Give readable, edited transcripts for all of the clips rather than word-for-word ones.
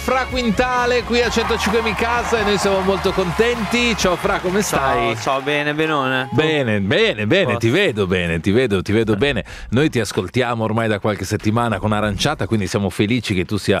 Fra Quintale qui a 105 Mi Casa e noi siamo molto contenti. Ciao Fra, come stai? Ciao, bene, benone. Bene, ti vedo bene. Noi ti ascoltiamo ormai da qualche settimana con Aranciata, quindi siamo felici che tu sia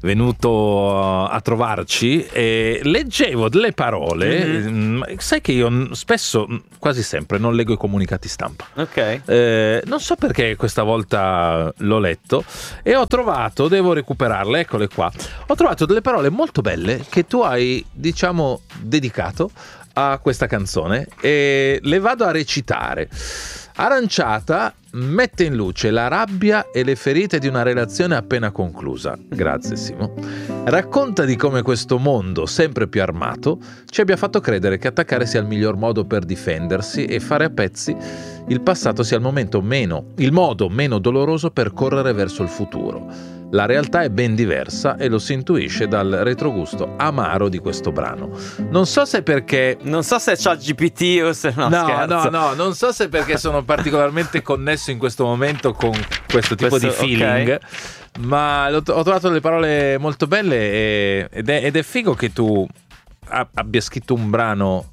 venuto a trovarci. E leggevo delle parole, sai che io spesso, quasi sempre, non leggo i comunicati stampa. Ok. Non so perché questa volta l'ho letto e ho trovato, devo recuperarle, eccole qua. Ho trovato delle parole molto belle che tu hai, diciamo, dedicato a questa canzone e le vado a recitare. Aranciata mette in luce la rabbia e le ferite di una relazione appena conclusa. Grazie Simo. Racconta di come questo mondo sempre più armato ci abbia fatto credere che attaccare sia il miglior modo per difendersi e fare a pezzi il passato sia il modo meno doloroso per correre verso il futuro. La realtà è ben diversa e lo si intuisce dal retrogusto amaro di questo brano. Non so se perché... Non so se c'ha GPT o se no, scherzo. No, non so se perché sono particolarmente connesso in questo momento con questo tipo di feeling, okay. Ma ho trovato delle parole molto belle ed è figo che tu abbia scritto un brano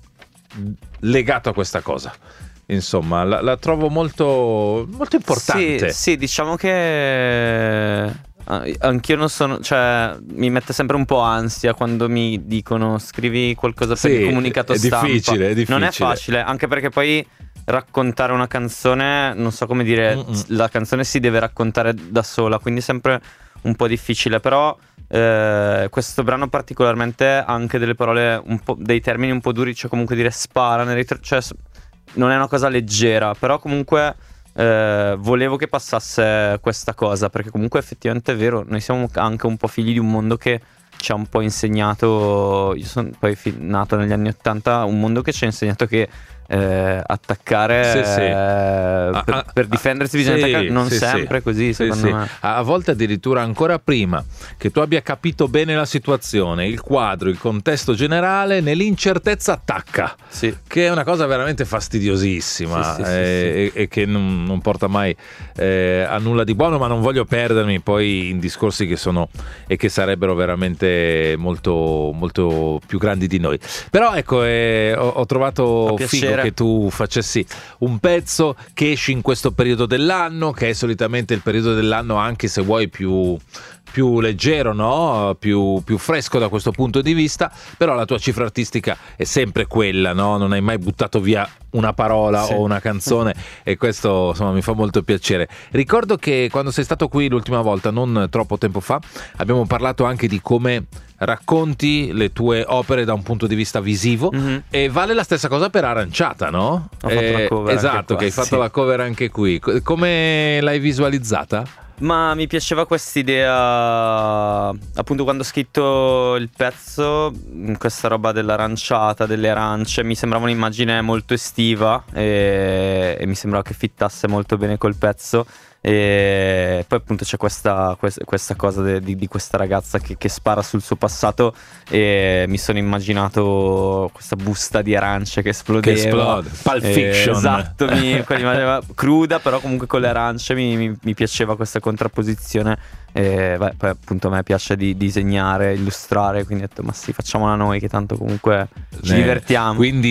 legato a questa cosa. Insomma, la trovo molto, molto importante. Sì, diciamo che... Anch'io non sono, cioè mi mette sempre un po' ansia quando mi dicono scrivi qualcosa per il comunicato stampa. È difficile. Non è facile, anche perché poi raccontare una canzone, non so come dire, la canzone si deve raccontare da sola, quindi è sempre un po' difficile. Però questo brano particolarmente ha anche delle parole un po', dei termini un po' duri, cioè comunque dire spara cioè non è una cosa leggera, però comunque volevo che passasse questa cosa, perché comunque effettivamente è vero, noi siamo anche un po' figli di un mondo che ci ha un po' insegnato, io sono poi nato negli anni 80, un mondo che ci ha insegnato che attaccare per difendersi bisogna attaccare, non sempre così secondo me. A volte addirittura ancora prima che tu abbia capito bene la situazione, il quadro, il contesto generale, nell'incertezza attacca, che è una cosa veramente fastidiosissima e che non porta mai a nulla di buono, ma non voglio perdermi poi in discorsi che sono e che sarebbero veramente molto, molto più grandi di noi. Però ecco, ho trovato figo che tu facessi un pezzo che esci in questo periodo dell'anno, che è solitamente il periodo dell'anno, anche se vuoi più leggero, no? Più fresco da questo punto di vista, però la tua cifra artistica è sempre quella, no? Non hai mai buttato via una parola o una canzone e questo insomma mi fa molto piacere. Ricordo che quando sei stato qui l'ultima volta, non troppo tempo fa, abbiamo parlato anche di come racconti le tue opere da un punto di vista visivo, e vale la stessa cosa per Aranciata, no? Ho fatto la cover, esatto, che hai fatto la cover anche qui. Come l'hai visualizzata? Ma mi piaceva quest'idea, appunto, quando ho scritto il pezzo, questa roba dell'aranciata, delle arance, mi sembrava un'immagine molto estiva e mi sembrava che fittasse molto bene col pezzo. E poi appunto c'è questa cosa di questa ragazza che spara sul suo passato, e mi sono immaginato questa busta di arance che esplodeva. Pulp Fiction. Esatto, quell'immagine cruda, però comunque con le arance mi piaceva questa contrapposizione. Poi appunto a me piace di disegnare, illustrare, quindi ho detto ma sì, facciamola noi che tanto comunque ci divertiamo. Quindi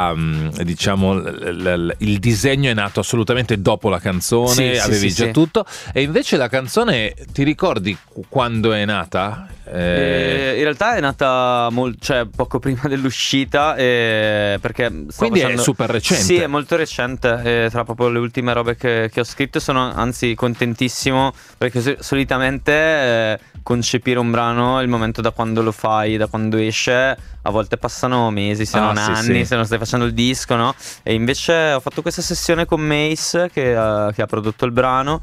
il disegno è nato assolutamente dopo la canzone, avevi già tutto. E invece la canzone, ti ricordi quando è nata? In realtà è nata cioè poco prima dell'uscita, perché quindi è super recente. Sì, è molto recente, tra proprio le ultime robe che ho scritto. Sono anzi contentissimo, perché solitamente concepire un brano, il momento da quando lo fai, da quando esce, a volte passano mesi, se non anni, se non stai facendo il disco, no? E invece ho fatto questa sessione con Mace che ha prodotto il brano,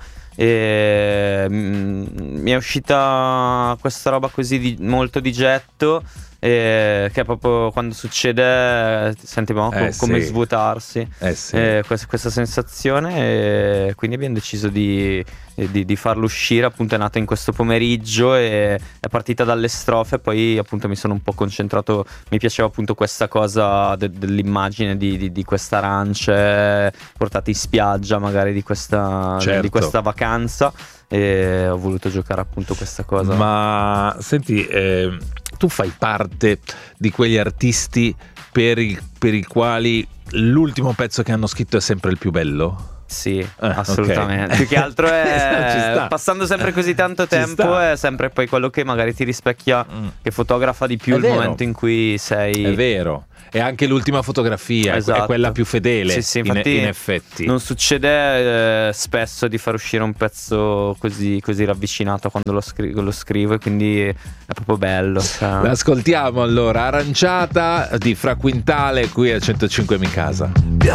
e mi è uscita questa roba così molto di getto, che è proprio quando succede senti come svuotarsi, questa sensazione, e quindi abbiamo deciso di farlo uscire. Appunto è nata in questo pomeriggio e è partita dalle strofe, poi appunto mi sono un po' concentrato, mi piaceva appunto questa cosa dell'immagine di queste arance portate in spiaggia magari di questa vacanza, e ho voluto giocare appunto questa cosa. Ma senti, tu fai parte di quegli artisti per i quali l'ultimo pezzo che hanno scritto è sempre il più bello? Sì, assolutamente. Okay. Più che altro è passando sempre così tanto tempo, è sempre poi quello che magari ti rispecchia, che fotografa di più il momento in cui sei. È vero. E anche l'ultima fotografia è quella più fedele, sì, infatti in effetti. Non succede spesso di far uscire un pezzo così ravvicinato quando lo scrivo, e quindi è proprio bello. L'ascoltiamo allora, Aranciata di Fra Quintale qui a 105 Mi Casa.